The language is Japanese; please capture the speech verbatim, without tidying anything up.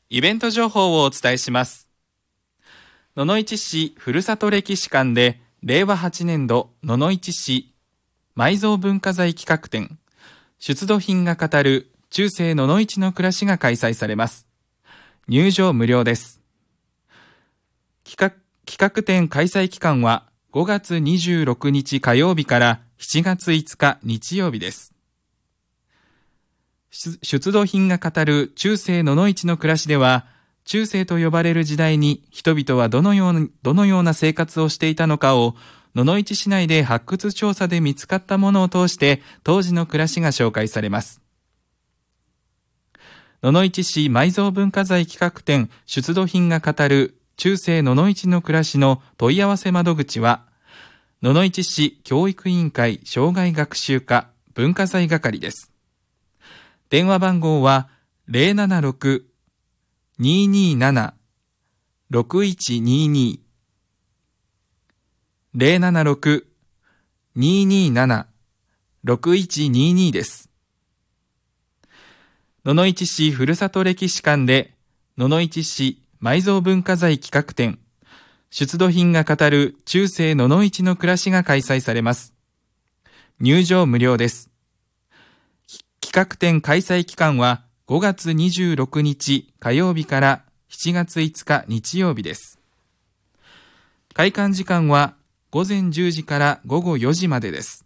イベント情報をお伝えします。野々市市ふるさと歴史館でれいわはちねんど野々市市埋蔵文化財企画展出土品が語る中世野々市の暮らしが開催されます。入場無料です。企画、企画展開催期間はごがつにじゅうろくにち火曜日からしちがついつか日曜日です。出土品が語る中世野々市の暮らしでは、中世と呼ばれる時代に人々はどのような、どのような生活をしていたのかを野々市市内で発掘調査で見つかったものを通して当時の暮らしが紹介されます。野々市市埋蔵文化財企画展出土品が語る中世野々市の暮らしの問い合わせ窓口は野々市市教育委員会生涯学習課文化財係です。電話番号は ゼロななろく にーにーなな ろくいちにーにー ゼロななろく にーにーなな ろくいちにーにー です。野々市市ふるさと歴史館で野々市市埋蔵文化財企画展出土品が語る中世野々市の暮らしが開催されます。入場無料です。企画展開催期間はごがつにじゅうろくにち火曜日からしちがついつか日曜日です。開館時間はごぜんじゅうじからごごよじまでです。